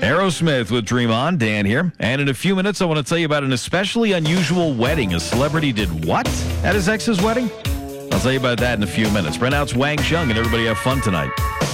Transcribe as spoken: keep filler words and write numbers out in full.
Aerosmith with Dream On. Dan here. And in a few minutes, I want to tell you about an especially unusual wedding. A celebrity did what at his ex's wedding? I'll tell you about that in a few minutes. Right now, it's Wang Chung, and everybody have fun tonight.